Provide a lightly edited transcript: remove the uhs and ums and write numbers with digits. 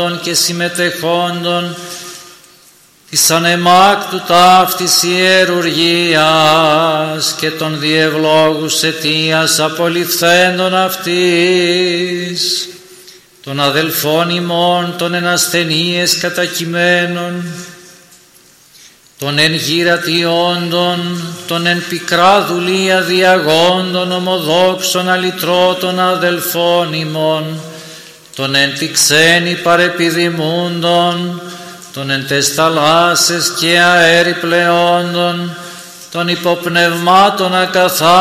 και συμμετεχόντων της ανεμάκτου ταύτης ιερουργίας και των διευλόγους αιτίας απολυφθέντων αυτής, των αδελφών ημών, των εν ασθενείες κατακειμένων, των εν γυρατιόντων, των εν πικρά δουλεία διαγόντων, ομοδόξων αλυτρώτων αδελφών ημών, των εν τη ξένη παρεπιδημούντων, των εν τες θαλάσσες και αέρι πλεόντων, των υποπνευμάτων ακαθάρτων,